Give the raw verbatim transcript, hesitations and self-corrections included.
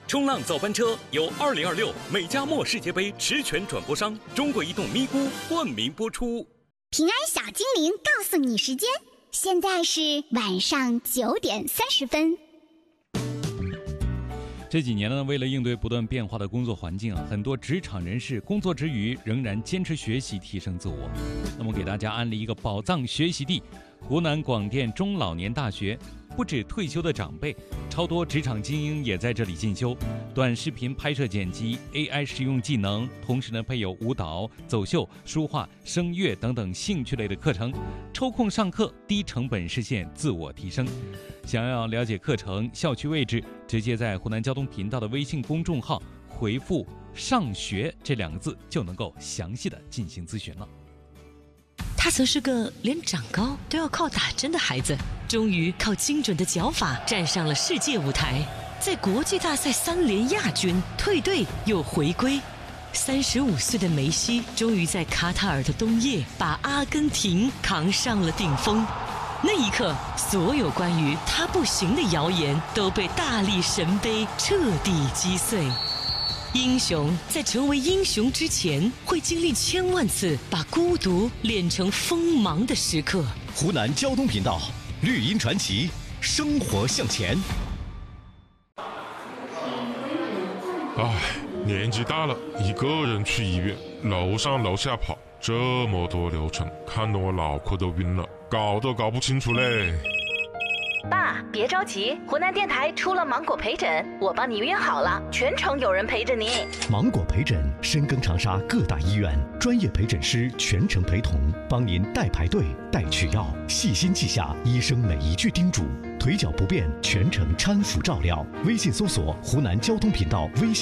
冲浪早班车由二零二六美加墨世界杯持权转播商中国移动咪咕冠名播出。 平安小精灵告诉你时间，现在是晚上九点三十分。 这几年呢，为了应对不断变化的工作环境啊，很多职场人士工作之余仍然坚持学习，提升自我。那么给大家安利一个宝藏学习地——湖南广电中老年大学。不止退休的长辈，超多职场精英也在这里进修。短视频拍摄剪辑、A I 实用技能，同时呢配有舞蹈、走秀、书画、声乐等等兴趣类的课程。抽空上课，低成本实现自我提升。想要了解课程、校区位置，直接在湖南交通频道的微信公众号回复“上学”这两个字，就能够详细的进行咨询了。 他曾是个连长高都要靠打针的孩子，终于靠精准的脚法站上了世界舞台，在国际大赛三连亚军，退队又回归。三十五岁的梅西终于在卡塔尔的冬夜把阿根廷扛上了顶峰。那一刻，所有关于他不行的谣言都被大力神杯彻底击碎。英雄在成为英雄之前，会经历千万次把孤独练成锋芒的时刻。 湖南交通频道绿茵传奇，生活向前。 唉，年纪大了，一个人去医院，楼上楼下跑，这么多流程，看得我脑壳都晕了，搞都搞不清楚嘞。 爸，别着急，湖南电台出了芒果陪诊，我帮你约好了，全程有人陪着你。 芒果陪诊深耕长沙各大医院，专业陪诊师全程陪同，帮您代排队、代取药，细心记下医生每一句叮嘱，腿脚不便全程搀扶照料。微信搜索湖南交通频道微信。